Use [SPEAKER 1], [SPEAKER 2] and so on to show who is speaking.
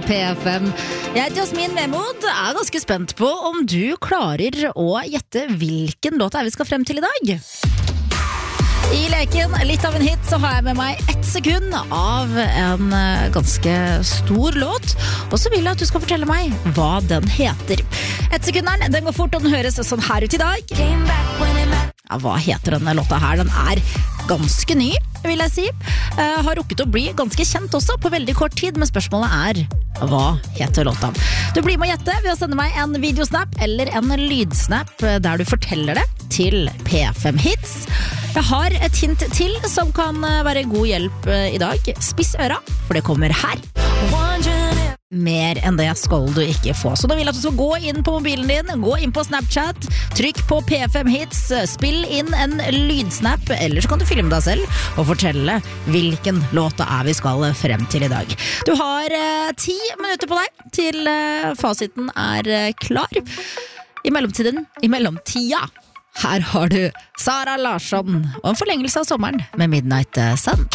[SPEAKER 1] P5. Jeg heter Jasmin Memod, er ganske spent på om du klarer å gjette hvilken låt vi skal frem til i dag. I leken Litt av en hit så har jeg med meg 1 sekund av en ganske stor låt, og så vil jeg at du skal fortelle meg hva den heter. 1 sekunderen, den går fort og den høres sånn her ut i dag. Ja, hva heter denne låta her? Den er ganske ny, vil jeg si. Har rukket å bli ganske kjent også på veldig kort tid, men spørsmålet er, hva heter låta? Du blir med å gjette ved å sende meg en videosnap eller en lydsnap der du forteller det til P5 Hits. Jeg har et hint til som kan være god hjelp i dag. Spiss øra, for det kommer her. Mer enn det skal du ikke få. Så da vil jeg at du skal gå inn på mobilen din, gå inn på Snapchat, trykk på P5 Hits, spill inn en lydsnap, eller så kan du filme deg selv og fortelle hvilken låta vi skal frem til i dag. Du har 10 minutter på deg til fasiten er klar. I mellomtida, her har du Sara Larsson og en forlengelse av sommeren med Midnight Sun.